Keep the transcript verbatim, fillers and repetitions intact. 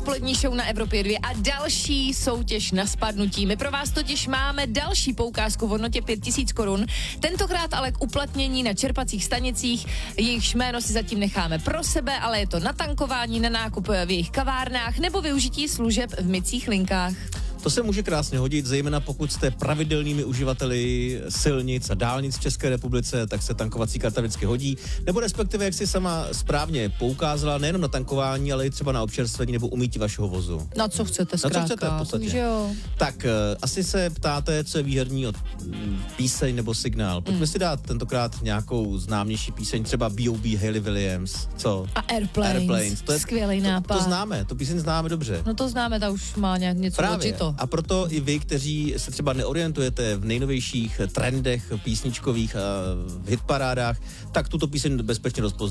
odpolední show na Evropě dva a další soutěž na spadnutí. My pro vás totiž máme další poukázku v hodnotě pět tisíc korun, tentokrát ale k uplatnění na čerpacích stanicích. Jejich jméno si zatím necháme pro sebe, ale je to na tankování, na nákup v jejich kavárnách nebo využití služeb v mycích linkách. To se může krásně hodit, zejména pokud jste pravidelnými uživateli silnic a dálnic v České republice, tak se tankovací karta vždycky hodí. Nebo respektive, jak si sama správně poukázala, nejenom na tankování, ale i třeba na občerstvení nebo umýtí vašeho vozu. Na co chcete zkrátka. Na co chcete v podstatě. Takže jo. Tak uh, asi se ptáte, co je výherní od mm, píseň nebo signál. Pojďme mm. si dát tentokrát nějakou známější píseň, třeba B O B Hayley Williams. Co? A Airplanes. Airplanes. To je, skvělej to, nápad. To známe, to píseň známe dobře. No to známe, ta už má nějak něco očito. A proto i vy, kteří se třeba neorientujete v nejnovějších trendech písničkových a v hitparádách, tak tuto píseň bezpečně rozpoznáte.